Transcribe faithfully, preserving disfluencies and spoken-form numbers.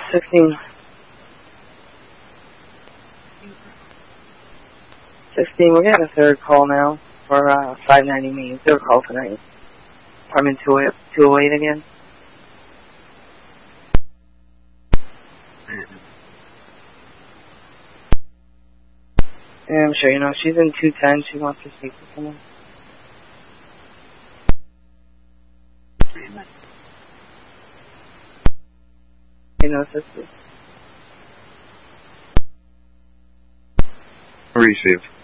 sixteen. sixteen, we're getting a third call now for uh, five ninety Main. Third call tonight. Apartment two oh eight again. Yeah, I'm sure you know. She's in two ten. She wants to speak to someone. You know, sisters. Receive.